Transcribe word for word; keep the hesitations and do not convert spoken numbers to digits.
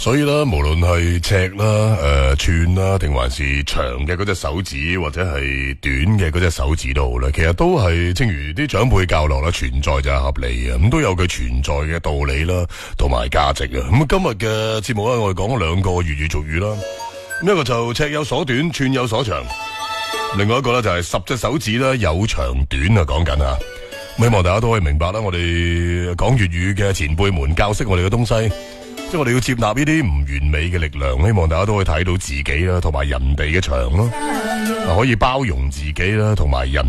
所以啦，無論係尺啦、誒、呃、寸啦，定還是長嘅嗰隻手指，或者係短嘅嗰隻手指都好啦，其實都係正如啲長輩教落啦，存在就係合理嘅，咁都有佢存在嘅道理啦，同埋價值啊。咁今日嘅節目咧，我哋講咗兩個粵語俗語啦，咁一個就尺有所短，寸有所長，另外一個咧就係十隻手指啦，有長短啊，講緊啊。希望大家都可以明白啦，我哋講粵語嘅前輩們教識我哋嘅東西。即係我哋要接納呢啲唔完美嘅力量，希望大家都可以睇到自己啦，同埋人哋嘅長咯，可以包容自己啦，同埋人。